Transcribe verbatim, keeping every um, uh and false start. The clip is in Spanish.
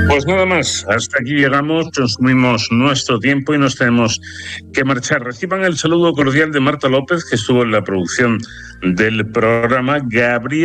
Pues nada más, hasta aquí llegamos, consumimos nuestro tiempo y nos tenemos que marchar. Reciban el saludo cordial de Marta López, que estuvo en la producción del programa, Gabriel